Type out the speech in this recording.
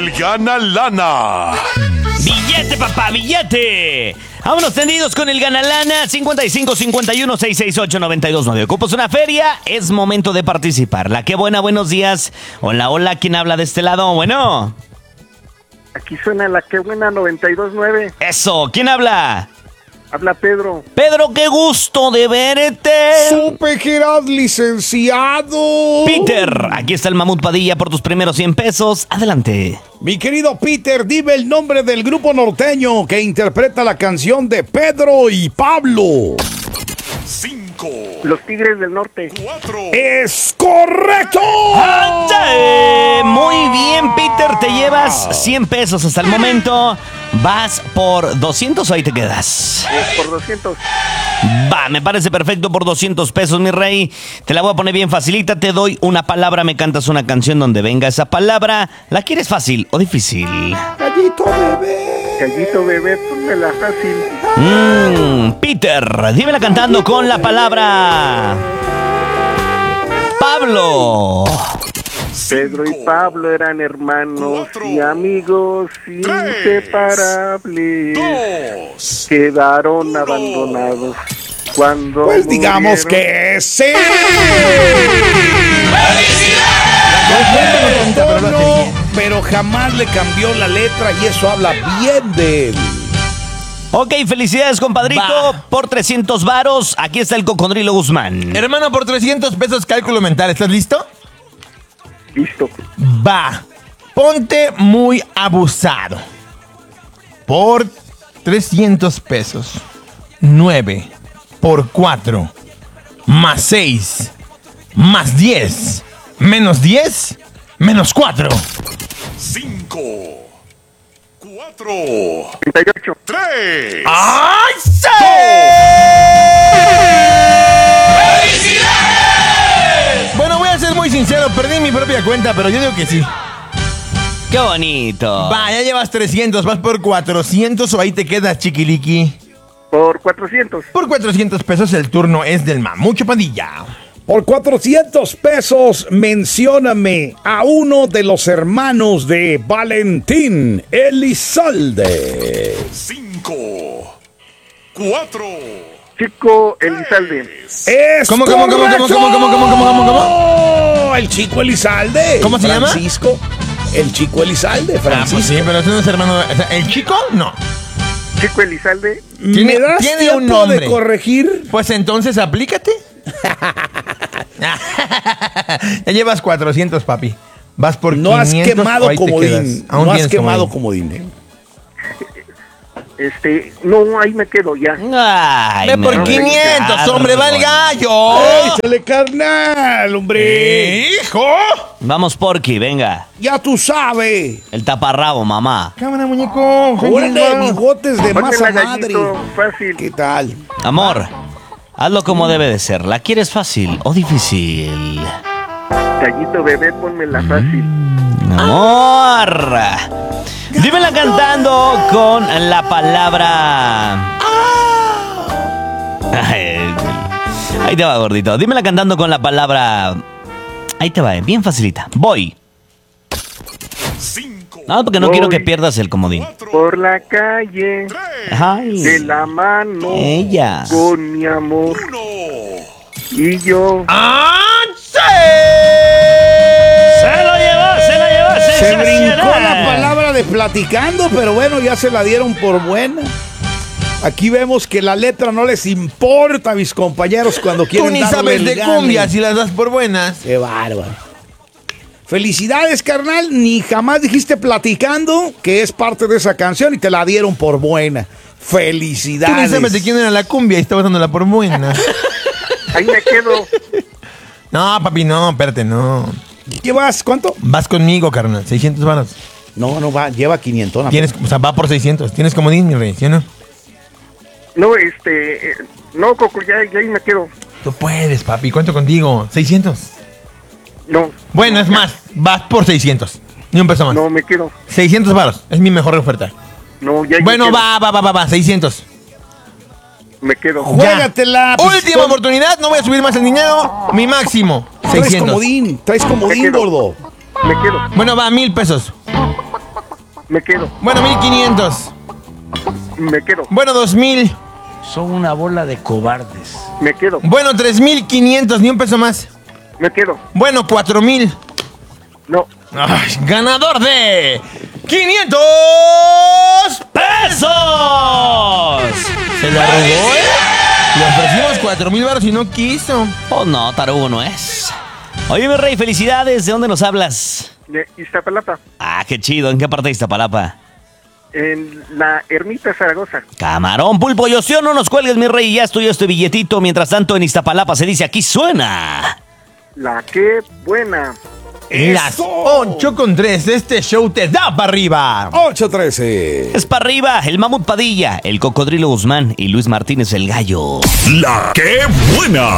el Gana Lana. ¡Billete, papá, billete! Vámonos tendidos con el Ganalana 55 51 668 929. Ocupas una feria, es momento de participar. La Qué Buena, buenos días. Hola, hola, ¿quién habla de este lado? Bueno. Aquí suena la Qué Buena 92.9. Eso, ¿quién habla? Habla Pedro. Pedro, qué gusto de verte. Supe que eras licenciado. Peter, aquí está el Mamut Padilla por tus primeros 100 pesos. Adelante. Mi querido Peter, dime el nombre del grupo norteño que interpreta la canción de Pedro y Pablo. 5, Los Tigres del Norte. 4, ¡Es correcto! ¡Ande! Muy bien, Peter, te llevas 100 pesos hasta el momento. ¿Vas por 200 o ahí te quedas? Por 200. Va, me parece perfecto por 200 pesos, mi rey. Te la voy a poner bien facilita. Te doy una palabra, me cantas una canción donde venga esa palabra. ¿La quieres fácil o difícil? Gallito bebé. Gallito bebé, pónmela fácil. Peter, dímela cantando con la palabra Pablo. Pedro y Pablo eran hermanos 4, y amigos 3, inseparables. 2, Quedaron abandonados cuando Pues digamos murieron. que sí. Pero jamás le cambió la letra y eso habla bien de él. Ok, felicidades, compadrito. Va. Por 300 varos, aquí está el Cocodrilo Guzmán. Hermano, por 300 pesos cálculo mental. ¿Estás listo? Listo. Va. Ponte muy abusado. Por 300 pesos. 9 por 4 más 6 más 10 menos 10 menos 4. 5, 4, 38. 3, ¡Ay, sí! Bueno, voy a ser muy sincero, perdí mi propia cuenta, pero yo digo que sí. ¡Qué bonito! Va, ya llevas 300, vas por 400 o ahí te quedas, chiquiliqui. Por 400. Por 400 pesos el turno es del Mamucho Padilla. Por 400 pesos, mencióname a uno de los hermanos de Valentín Elizalde. 5, 4, Chico Elizalde. ¡Es ¿Cómo? El Chico Elizalde. ¿Cómo se llama? Francisco. El Chico Elizalde, Ah, pues Francisco. sí, pero ese no es hermano. O sea, ¿el chico? No. Chico Elizalde. Tiene- ¿Me das tiene un tiempo nombre. de corregir? Pues entonces aplícate. Ya llevas 400, papi. Vas por No 500 has o quemado ahí te comodín. quedas. Aún No has tienes quemado comodín. comodín. No, ahí me quedo ya. Ay, Ve me por 500, hombre, va el gallo. ¡Échale, carnal, hombre! ¡Hijo! Vamos, Porky, venga. Ya tú sabes. El taparrabo, mamá. Cámara, muñeco. Órale, bigotes de masa Pónmela madre. gallito fácil. ¿Qué tal? Amor, hazlo como debe de ser. ¿La quieres fácil o difícil? Gallito bebé, pónmela fácil. Amor. Dímela cantando con la palabra... Ay, ahí te va, gordito. Dímela cantando con la palabra... Ahí te va, bien facilita. Voy. 5, No, porque no Voy. quiero que pierdas el comodín. 4, Por la calle, 3, Ay. de la mano, Ella. con mi amor. 1. Y yo, ¡Ah, sí! Se lo llevó, se lo llevó. Se brincó sensacional. la palabra de platicando, pero bueno, ya se la dieron por buena. Aquí vemos que la letra no les importa a mis compañeros cuando Tú quieren ni darle sabes el de gane. cumbia si las das por buenas. ¡Qué bárbaro! Felicidades, carnal. Ni jamás dijiste platicando, que es parte de esa canción, y te la dieron por buena. Tú Felicidades. ni sabes de quién era la cumbia y estabas dándola por buena. ahí me quedo. No, papi, no, espérate, no. ¿Llevas cuánto? Vas conmigo, carnal, 600 varos. No, va, lleva 500. Tienes, o sea, va por 600. Tienes comodín, mi rey, ¿sí o no? No, no, Coco, ya ahí me quedo. Tú puedes, papi, cuento contigo. 600. No, Bueno, es más, vas por 600. Ni un peso más. no me quedo. 600 varos, es mi mejor oferta. No, ya ahí Bueno, me quedo. va, 600. Me quedo. Juégatela. pues, Última oportunidad, no voy a subir más el dinero. Mi máximo, Traes 600. comodín, Me quedo. gordo. Me quedo. Bueno, va, 1000 pesos. Me quedo. Bueno, 1500. Me quedo. Bueno, 2000. Son una bola de cobardes. Me quedo. Bueno, 3500, ni un peso más. Me quedo. Bueno, 4000. No. Ay, ganador de 500 ¡Pesos! Se la robó, ¿eh? Le ofrecimos 4000 baros y no quiso. Oh, no, tarugo no es. Oye, mi rey, felicidades. ¿De dónde nos hablas? De Iztapalapa. Ah, qué chido. ¿En qué parte de Iztapalapa? En la Ermita Zaragoza. Camarón, pulpo y ocio, no nos cuelgues, mi rey. Ya estoy este billetito. Mientras tanto, en Iztapalapa se dice aquí suena. La que buena. Las 8:3. Este show te da para arriba. 8-13. Es para arriba el Mamut Padilla, el Cocodrilo Guzmán y Luis Martínez el Gallo. La que buena.